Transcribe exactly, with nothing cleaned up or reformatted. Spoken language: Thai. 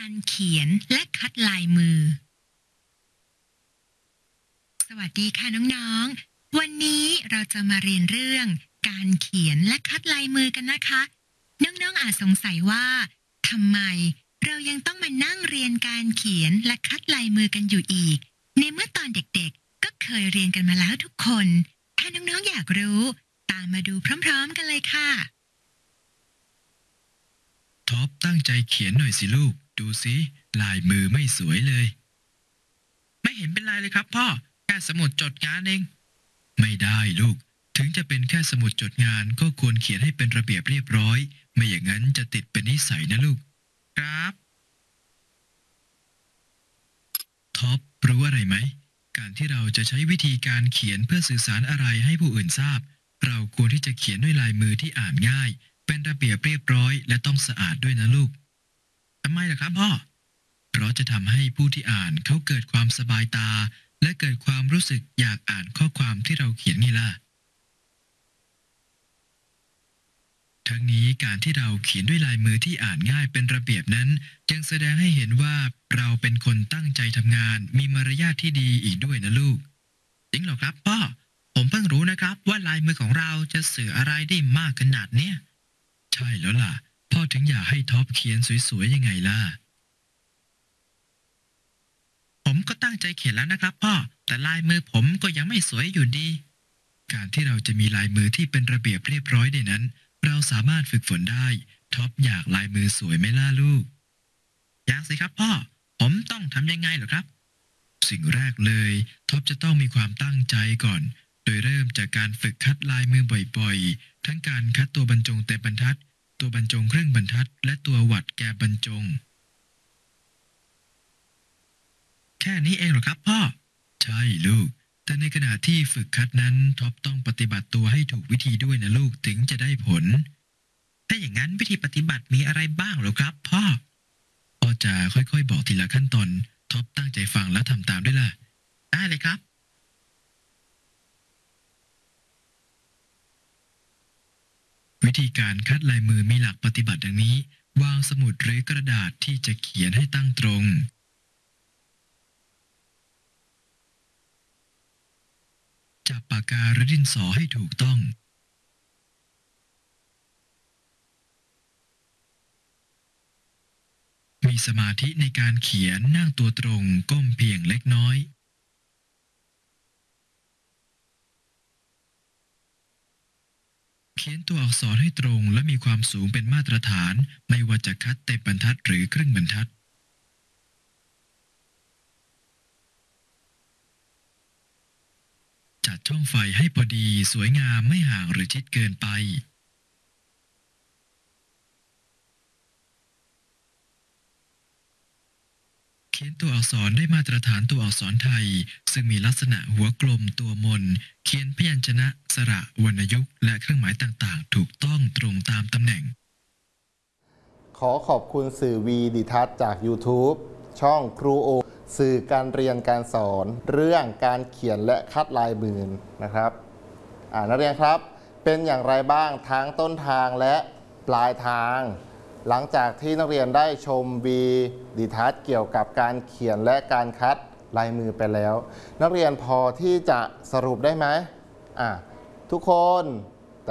การเขียนและคัดลายมือสวัสดีค่ะน้องๆวันนี้เราจะมาเรียนเรื่องการเขียนและคัดลายมือกันนะคะน้องๆอาจสงสัยว่าทำไมเรายังต้องมานั่งเรียนการเขียนและคัดลายมือกันอยู่อีกในเมื่อตอนเด็กๆก็เคยเรียนกันมาแล้วทุกคนถ้าน้องๆอยากรู้ตามมาดูพร้อมๆกันเลยค่ะท็อปตั้งใจเขียนหน่อยสิลูกดูสิลายมือไม่สวยเลยไม่เห็นเป็นไรเลยครับพ่อแค่สมุดจดงานเองไม่ได้ลูกถึงจะเป็นแค่สมุดจดงานก็ควรเขียนให้เป็นระเบียบเรียบร้อยไม่อย่างนั้นจะติดเป็นนิสัยนะลูกครับท็อปรู้อะไรไหมการที่เราจะใช้วิธีการเขียนเพื่อสื่อสารอะไรให้ผู้อื่นทราบเราควรที่จะเขียนด้วยลายมือที่อ่านง่ายเป็นระเบียบเรียบร้อยและต้องสะอาดด้วยนะลูกทำไมล่ะครับพ่อเพราะจะทำให้ผู้ที่อ่านเขาเกิดความสบายตาและเกิดความรู้สึกอยากอ่านข้อความที่เราเขียนไงล่ะทั้งนี้การที่เราเขียนด้วยลายมือที่อ่านง่ายเป็นระเบียบนั้นยังแสดงให้เห็นว่าเราเป็นคนตั้งใจทำงานมีมารยาทที่ดีอีกด้วยนะลูกจริงเหรอครับพ่อผมเพิ่งรู้นะครับว่าลายมือของเราจะสื่ออะไรได้มากขนาดเนี้ยใช่แล้วล่ะพ่อถึงอยากให้ท็อปเขียนสวยๆยังไงล่ะผมก็ตั้งใจเขียนแล้วนะครับพ่อแต่ลายมือผมก็ยังไม่สวยอยู่ดีการที่เราจะมีลายมือที่เป็นระเบียบเรียบร้อยได้นั้นเราสามารถฝึกฝนได้ท็อปอยากลายมือสวยไหมล่ะลูกอยากสิครับพ่อผมต้องทำยังไงเหรอครับสิ่งแรกเลยท็อปจะต้องมีความตั้งใจก่อนโดยเริ่มจากการฝึกคัดลายมือบ่อยๆทั้งการคัดตัวบรรจงเต็มบรรทัดตัวบรรจงครึ่งบรรทัดและตัวหวัดแกบรรจงแค่นี้เองเหรอครับพ่อใช่ลูกแต่ในขณะที่ฝึกคัดนั้นท็อปต้องปฏิบัติตัวให้ถูกวิธีด้วยนะลูกถึงจะได้ผลถ้าอย่างนั้นวิธีปฏิบัติมีอะไรบ้างเหรอครับพ่อพ่อจะค่อยๆบอกทีละขั้นตอนท็อปตั้งใจฟังและทำตามด้วยล่ะได้เลยครับวิธีการคัดลายมือมีหลักปฏิบัติดังนี้วางสมุดหรือกระดาษที่จะเขียนให้ตั้งตรงจับปากกาหรือดินสอให้ถูกต้องมีสมาธิในการเขียนนั่งตัวตรงก้มเพียงเล็กน้อยเขียนตัวอักษรให้ตรงและมีความสูงเป็นมาตรฐานไม่ว่าจะคัดเต็มบรรทัดหรือครึ่งบรรทัดจัดช่องไฟให้พอดีสวยงามไม่ห่างหรือชิดเกินไปเขียนตัวอักษรได้มาตรฐานตัวอักษรไทยซึ่งมีลักษณะหัวกลมตัวมนเขียนพยัญชนะสระวรรณยุกต์และเครื่องหมายต่างๆถูกต้องตรงตามตำแหน่งขอขอบคุณสื่อวีดิทัศน์จาก YouTube ช่องครูโอสื่อการเรียนการสอนเรื่องการเขียนและคัดลายมือนะครับอ่านักเรียนครับเป็นอย่างไรบ้างทั้งต้นทางและปลายทางหลังจากที่นักเรียนได้ชมวีดิทัศน์เกี่ยวกับการเขียนและการคัดลายมือไปแล้วนักเรียนพอที่จะสรุปได้ไหมอ่ะทุกคน